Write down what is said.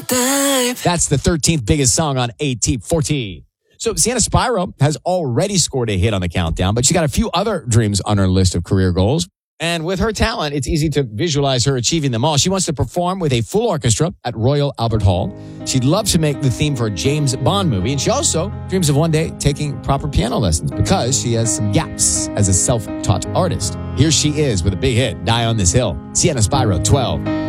That's the 13th biggest song on AT40. So Sienna Spiro has already scored a hit on the countdown, but she got a few other dreams on her list of career goals. And with her talent, it's easy to visualize her achieving them all. She wants to perform with a full orchestra at Royal Albert Hall. She'd love to make the theme for a James Bond movie. And she also dreams of one day taking proper piano lessons because she has some gaps as a self-taught artist. Here she is with a big hit, Die on This Hill. Sienna Spiro, 12.